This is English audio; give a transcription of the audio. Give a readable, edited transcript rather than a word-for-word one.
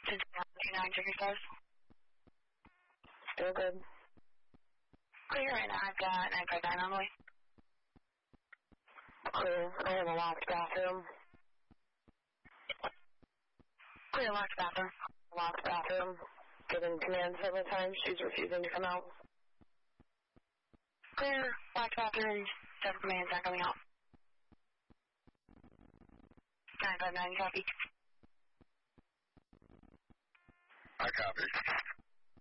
29 Trigger Stars. Still good. Clear, and I've got 959 on the way. Clear. I have a locked bathroom. Clear, locked bathroom. Locked bathroom. Given command several times. She's refusing to come out. Clear, locked bathroom. 7 commands not coming out. 959, copy. I copy.